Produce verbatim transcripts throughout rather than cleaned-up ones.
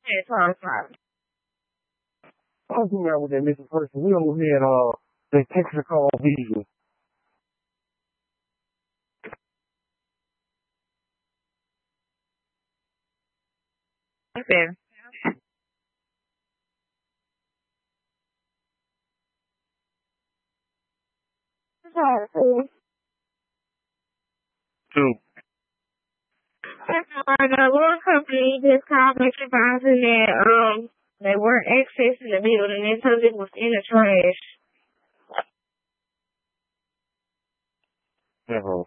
It's hard, sorry. I'll do that with that missing person. We over here at uh the Texaco visa. Okay. Sorry. Two. And the one company just called me advising that um they weren't accessing the building until it was in the trash. Never.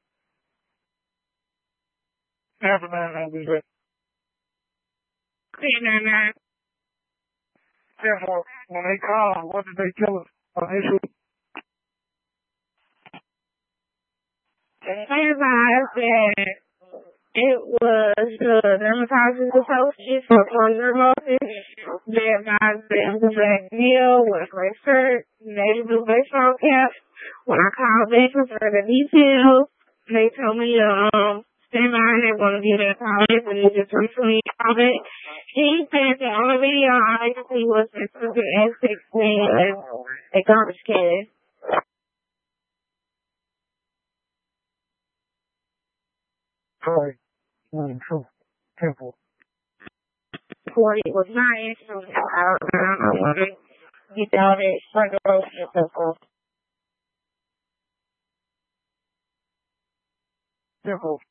Never mind, I'll be back. And then uh, Therefore, when they call, what did they tell us initially? they advised that it was the dermatologist associate for dermosis that advised them to black Neil with gray shirt, navy blue baseball cap. When I called back for further details, they told me to um stand by and they're going to get a call back, and they just recently called back. He said that on the video all I could see was the super aspect thing and a garbage can. Sorry. Mm, true. Temple. Forty was not answering. I don't know what it get down there, struggle and so forth. Temple.